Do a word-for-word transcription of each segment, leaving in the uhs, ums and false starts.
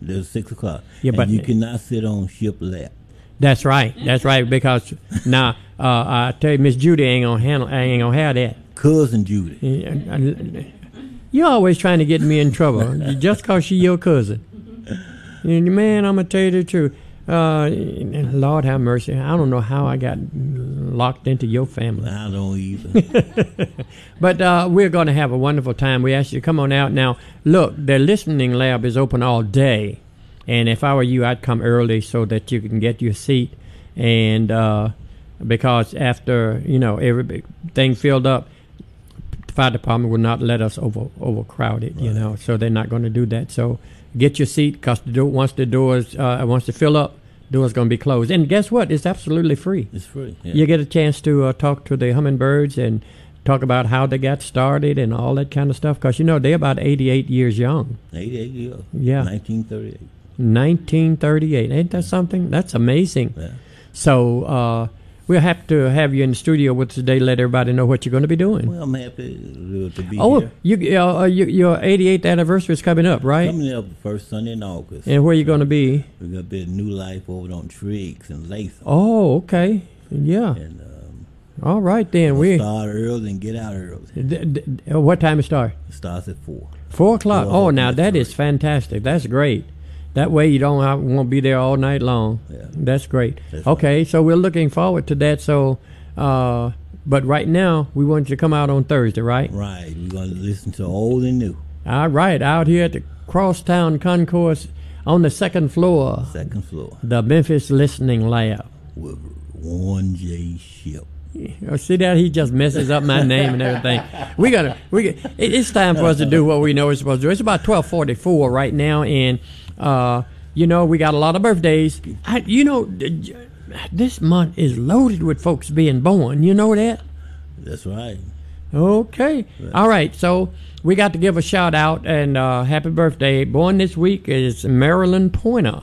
There's six o'clock. Yeah, and but you cannot sit on ship lap. That's right. That's right. Because now uh, I tell you, Miss Judy ain't gonna handle. Ain't gonna have that. Cousin Judy. You're always trying to get me in trouble just cause she your cousin. And man, I'm gonna tell you the truth. Uh, Lord have mercy. I don't know how I got locked into your family. I don't either. But uh, we're going to have a wonderful time. We ask you to come on out. Now, look, the listening lab is open all day. And if I were you, I'd come early so that you can get your seat. And uh, because after, you know, everything filled up, the fire department will not let us over overcrowd it, you right. know. So they're not going to do that. So get your seat because the door, once the doors, uh, once they fill up, door's going to be closed. And guess what? It's absolutely free. It's free. Yeah. You get a chance to uh, talk to the Hummingbirds and talk about how they got started and all that kind of stuff. Because, you know, they're about eighty-eight years young. eighty-eight years. Yeah. nineteen thirty-eight. nineteen thirty-eight. Ain't that something? That's amazing. Yeah. So uh, we'll have to have you in the studio with us today, let everybody know what you're going to be doing. Well, I'm happy to be oh, here. You, uh, you, your eighty-eighth anniversary is coming up, right? Coming up first Sunday in August. And where you going to be? We're going to be at New Life over on Triggs and Latham. Oh, okay. Yeah. And um, all right, then. We'll we start early and get out early. D- d- what time it start? It starts at four. Four o'clock. Four oh, now that three. is fantastic. That's great. That way you don't have, won't be there all night long. Yeah. That's great. That's okay, right. So we're looking forward to that. So, uh, but right now we want you to come out on Thursday, right? Right. We're going to listen to old and new. All right. Out here at the Crosstown Concourse on the second floor. Second floor. The Memphis Listening Lab. With Warren J. Ship. Oh, see that he just messes up my name and everything. We gotta, we got, it, it's time for us to do what we know we're supposed to do. It's about twelve forty-four right now, and uh, you know we got a lot of birthdays. I, you know, this month is loaded with folks being born. You know that? That's right. Okay. Right. All right. So we got to give a shout out and uh, happy birthday. Born this week is Marilyn Pointer.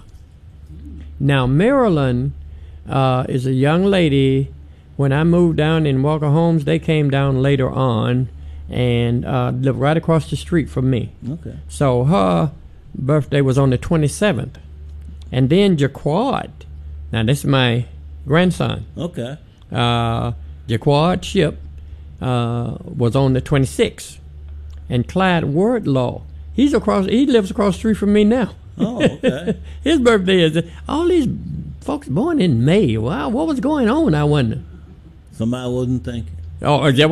Now Marilyn uh, is a young lady. When I moved down in Walker Homes, they came down later on and uh, lived right across the street from me. Okay. So her birthday was on the twenty-seventh. And then Jaquad, now this is my grandson. Okay. Uh, Jaquad Ship uh, was on the twenty-sixth. And Clyde Wardlaw, he's across, he lives across the street from me now. Oh, okay. His birthday is, all these folks born in May. Wow, what was going on, I wonder? Somebody wasn't thinking. Oh, is that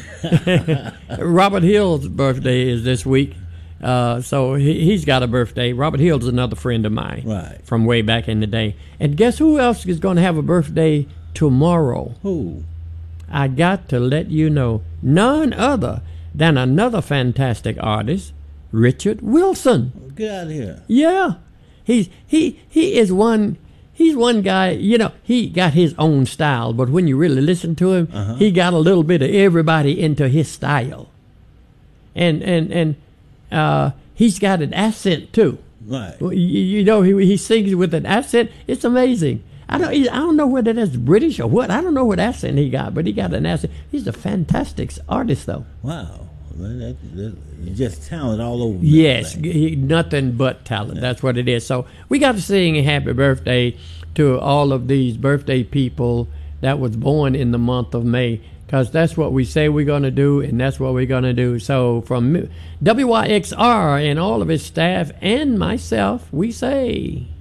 what? Robert Hill's birthday is this week. Uh, so he, he's got a birthday. Robert Hill's another friend of mine. Right. From way back in the day. And guess who else is going to have a birthday tomorrow? Who? I got to let you know. None other than another fantastic artist, Richard Wilson. Get out of here. Yeah. He's, he, he is one... He's one guy, you know, he got his own style, but when you really listen to him, uh-huh. he got a little bit of everybody into his style. And and and uh, he's got an accent, too. Right. You, you know, he he sings with an accent. It's amazing. I don't I don't know whether that's British or what. I don't know what accent he got, but he got an accent. He's a fantastic artist, though. Wow. That, that, that, just talent all over. Yes, he, nothing but talent. Yeah. That's what it is. So we got to sing a happy birthday to all of these birthday people that was born in the month of May, because that's what we say we're going to do, and that's what we're going to do. So from W Y X R and all of its staff and myself, we say...